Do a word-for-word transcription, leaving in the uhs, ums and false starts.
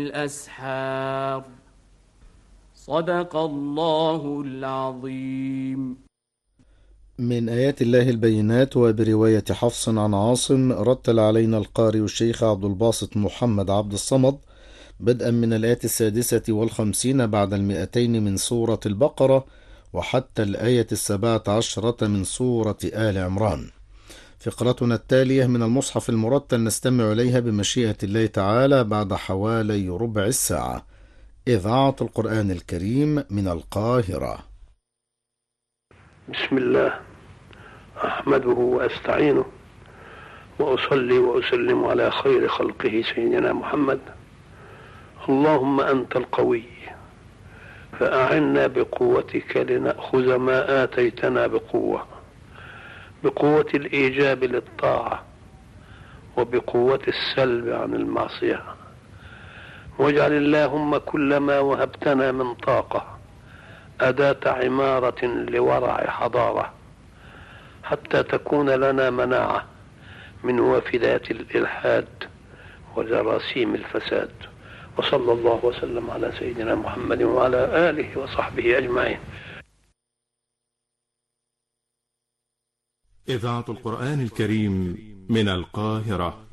الأسحار. صدق الله العظيم. من آيات الله البينات. وبرواية حفص عن عاصم رتل علينا القارئ الشيخ عبد الباسط محمد عبد الصمد بدءا من الآية السادسة والخمسين بعد المئتين من سورة البقرة وحتى الآية السابعة عشرة من سورة آل عمران. فقرتنا التالية من المصحف المرتل نستمع إليها بمشيئة الله تعالى بعد حوالي ربع الساعة. إذاعة القرآن الكريم من القاهرة. بسم الله أحمده وأستعينه وأصلي وأسلم على خير خلقه سيدنا محمد. اللهم أنت القوي فأعنا بقوتك لنأخذ ما آتيتنا بقوة، بقوة الإيجاب للطاعة وبقوة السلب عن المعصية. واجعل اللهم كل ما وهبتنا من طاقة أداة عمارة لورع حضارة، حتى تكون لنا مناعة من وافدات الإلحاد وجراثيم الفساد. وصلى الله وسلم على سيدنا محمد وعلى آله وصحبه أجمعين. إذاعة القرآن الكريم من القاهرة.